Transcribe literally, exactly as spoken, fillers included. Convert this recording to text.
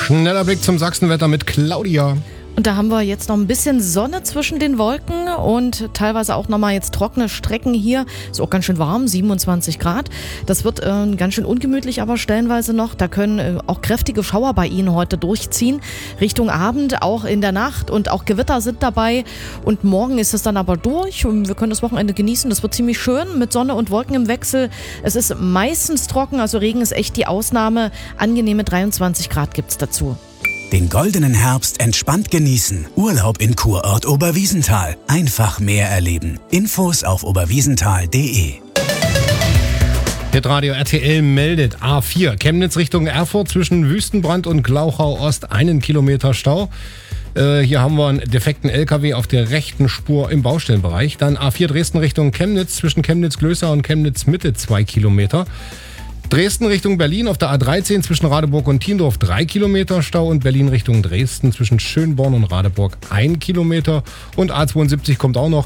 Schneller Blick zum Sachsenwetter mit Claudia. Und da haben wir jetzt noch ein bisschen Sonne zwischen den Wolken und teilweise auch nochmal jetzt trockene Strecken hier. Ist auch ganz schön warm, siebenundzwanzig Grad. Das wird äh, ganz schön ungemütlich, aber stellenweise noch. Da können äh, auch kräftige Schauer bei Ihnen heute durchziehen. Richtung Abend, auch in der Nacht, und auch Gewitter sind dabei. Und morgen ist es dann aber durch und wir können das Wochenende genießen. Das wird ziemlich schön mit Sonne und Wolken im Wechsel. Es ist meistens trocken, also Regen ist echt die Ausnahme. Angenehme dreiundzwanzig Grad gibt's dazu. Den goldenen Herbst entspannt genießen. Urlaub in Kurort Oberwiesenthal. Einfach mehr erleben. Infos auf oberwiesenthal punkt de. Hitradio R T L meldet A vier. Chemnitz Richtung Erfurt zwischen Wüstenbrand und Glauchau Ost einen Kilometer Stau. Äh, hier haben wir einen defekten L K W auf der rechten Spur im Baustellenbereich. Dann A vier Dresden Richtung Chemnitz zwischen Chemnitz-Glößau und Chemnitz-Mitte zwei Kilometer. Dresden Richtung Berlin auf der A dreizehn zwischen Radeburg und Thiendorf drei Kilometer Stau und Berlin Richtung Dresden zwischen Schönborn und Radeburg ein Kilometer. Und A zweiundsiebzig kommt auch noch